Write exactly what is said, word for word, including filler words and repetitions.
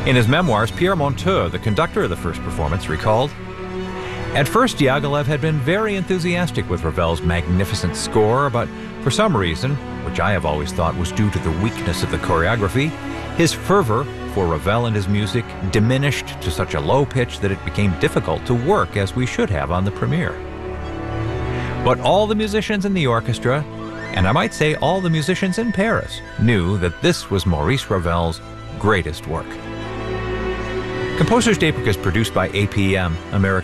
In his memoirs, Pierre Monteux, the conductor of the first performance, recalled, "At first, Diaghilev had been very enthusiastic with Ravel's magnificent score, but for some reason, which I have always thought was due to the weakness of the choreography, his fervor for Ravel and his music diminished to such a low pitch that it became difficult to work as we should have on the premiere. But all the musicians in the orchestra, and I might say all the musicians in Paris, knew that this was Maurice Ravel's greatest work." Composer's Daybreak is produced by A P M, American